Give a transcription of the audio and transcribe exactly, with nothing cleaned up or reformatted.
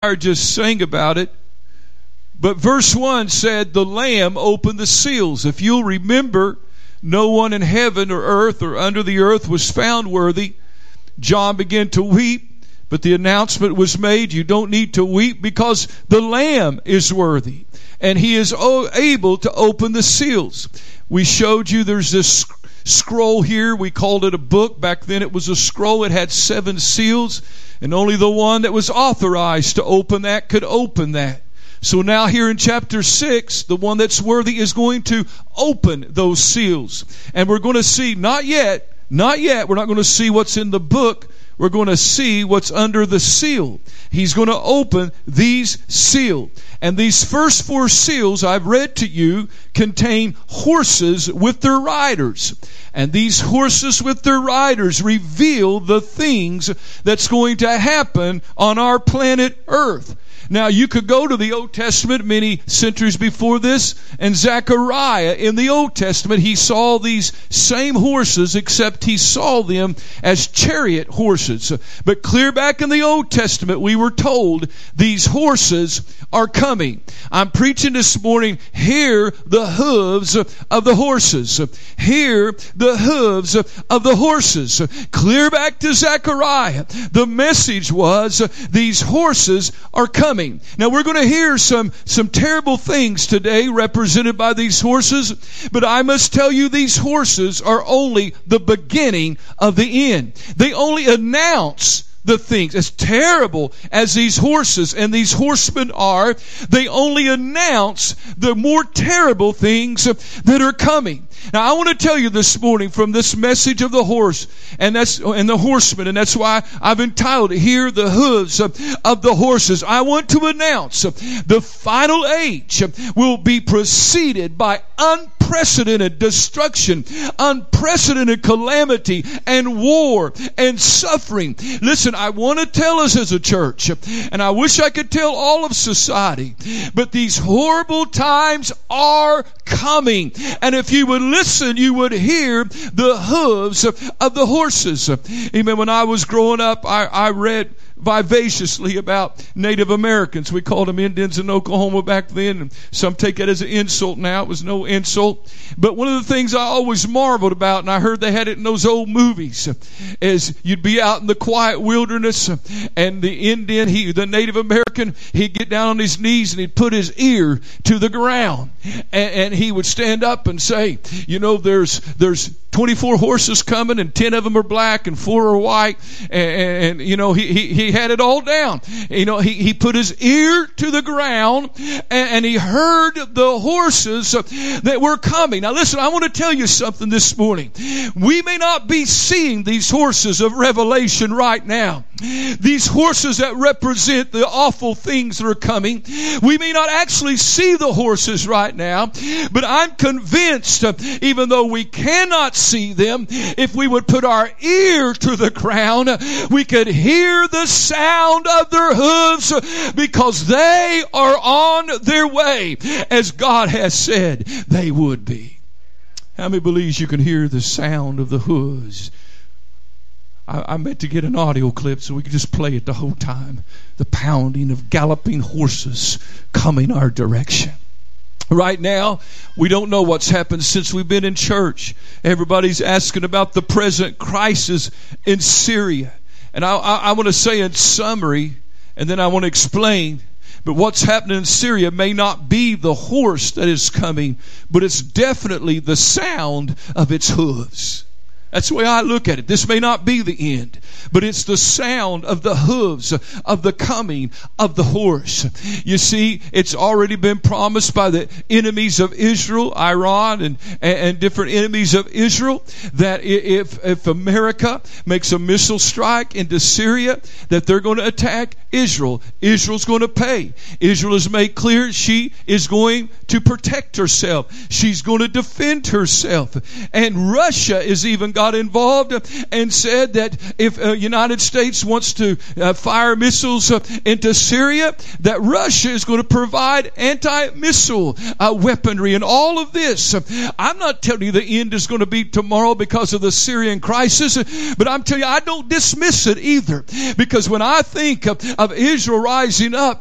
just sang about it. But verse one said, the Lamb opened the seals. If you'll remember, no one in heaven or earth or under the earth was found worthy. John began to weep, but the announcement was made, you don't need to weep because the Lamb is worthy. And he is able to open the seals. We showed you there's this scroll here. We called it a book. Back then it was a scroll. It had seven seals. And only the one that was authorized to open that could open that. So now here in chapter six, the one that's worthy is going to open those seals. And we're going to see, not yet, not yet, we're not going to see what's in the book. We're going to see what's under the seal. He's going to open these seals. And these first four seals I've read to you contain horses with their riders. And these horses with their riders reveal the things that's going to happen on our planet Earth. Now, you could go to the Old Testament many centuries before this, and Zechariah in the Old Testament, he saw these same horses, except he saw them as chariot horses. But clear back in the Old Testament, we were told these horses are coming. I'm preaching this morning, hear the hooves of the horses. Hear the hooves of the horses. Clear back to Zechariah. The message was, these horses are coming. Now we're going to hear some, some terrible things today represented by these horses, but I must tell you these horses are only the beginning of the end. They only announce the things. As terrible as these horses and these horsemen are, they only announce the more terrible things that are coming. Now I want to tell you this morning from this message of the horse and that's and the horseman, and that's why I've entitled it, Hear the Hooves of, of the Horses. I want to announce the final age will be preceded by unprecedented destruction, unprecedented calamity and war and suffering. Listen, I want to tell us as a church, and I wish I could tell all of society, but these horrible times are coming. And if you would listen, you would hear the hooves of, of the horses. Amen. When I was growing up, I, I read vivaciously about Native Americans. We called them Indians in Oklahoma back then, and some take it as an insult now. It was no insult. But one of the things I always marveled about, and I heard they had it in those old movies, is you'd be out in the quiet wilderness, and the Indian, he, the Native American, he'd get down on his knees and he'd put his ear to the ground, and, and he would stand up and say, you know, there's there's twenty-four horses coming, and ten of them are black and four are white, and, and, and you know, he, he he had it all down. You know, he, he put his ear to the ground, and, and he heard the horses that were coming. Now listen, I want to tell you something this morning. We may not be seeing these horses of Revelation right now. These horses that represent the awful things that are coming. We may not actually see the horses right now, but I'm convinced, even though we cannot see them, if we would put our ear to the ground, we could hear the sound of their hooves, because they are on their way, as God has said they would be. How many believes you can hear the sound of the hooves? I, I meant to get an audio clip so we could just play it the whole time. The pounding of galloping horses coming our direction. Right now, we don't know what's happened since we've been in church. Everybody's asking about the present crisis in Syria. And I, I, I want to say in summary, and then I want to explain, but what's happening in Syria may not be the horse that is coming, but it's definitely the sound of its hooves. That's the way I look at it. This may not be the end, but it's the sound of the hooves of the coming of the horse. You see, it's already been promised by the enemies of Israel, Iran and, and different enemies of Israel, that if, if America makes a missile strike into Syria, that they're going to attack Israel. Israel's going to pay. Israel has made clear she is going to protect herself. She's going to defend herself. And Russia is even got involved and said that if the uh, United States wants to uh, fire missiles uh, into Syria, that Russia is going to provide anti-missile uh, weaponry and all of this. I'm not telling you the end is going to be tomorrow because of the Syrian crisis, but I'm telling you I don't dismiss it either, because when I think of, of Israel rising up